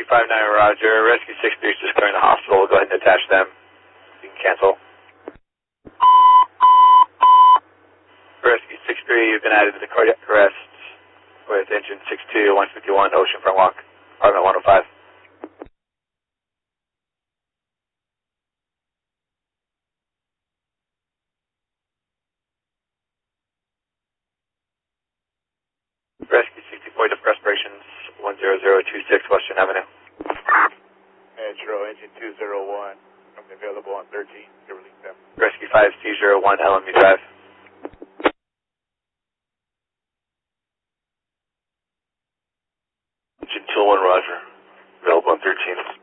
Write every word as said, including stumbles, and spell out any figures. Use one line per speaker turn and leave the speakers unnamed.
five nine, roger. Rescue six three is just clearing the hospital. We'll go ahead and attach them. You can cancel. Rescue six three, you've been added to the cardiac arrest with engine six two, one fifty-one, Oceanfront Walk, apartment one oh five. Rescue sixty-four, different respirations, one zero zero two six Western Avenue.
Metro, engine two zero one, I'm available on thirteen, to release them.
Rescue five C zero one, L M U Drive.
Engine two one, roger. Available on thirteen.